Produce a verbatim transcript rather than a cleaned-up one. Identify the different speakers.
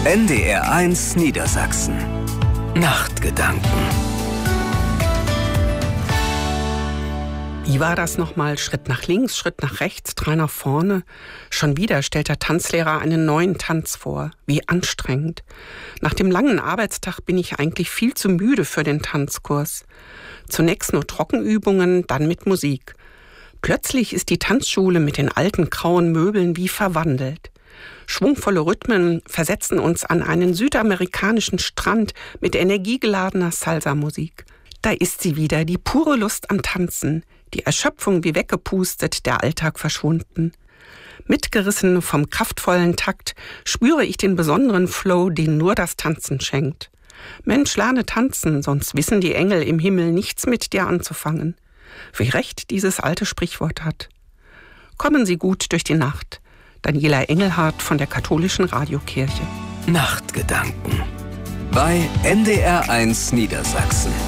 Speaker 1: N D R eins Niedersachsen. Nachtgedanken.
Speaker 2: Wie war das nochmal? Schritt nach links, Schritt nach rechts, drei nach vorne. Schon wieder stellt der Tanzlehrer einen neuen Tanz vor. Wie anstrengend. Nach dem langen Arbeitstag bin ich eigentlich viel zu müde für den Tanzkurs. Zunächst nur Trockenübungen, dann mit Musik. Plötzlich ist die Tanzschule mit den alten grauen Möbeln wie verwandelt. Schwungvolle Rhythmen versetzen uns an einen südamerikanischen Strand mit energiegeladener Salsa-Musik. Da ist sie wieder, die pure Lust am Tanzen, die Erschöpfung wie weggepustet, der Alltag verschwunden. Mitgerissen vom kraftvollen Takt spüre ich den besonderen Flow, den nur das Tanzen schenkt. Mensch, lerne tanzen, sonst wissen die Engel im Himmel nichts mit dir anzufangen. Wie recht dieses alte Sprichwort hat. Kommen Sie gut durch die Nacht. Daniela Engelhardt von der Katholischen Radiokirche.
Speaker 1: Nachtgedanken bei N D R eins Niedersachsen.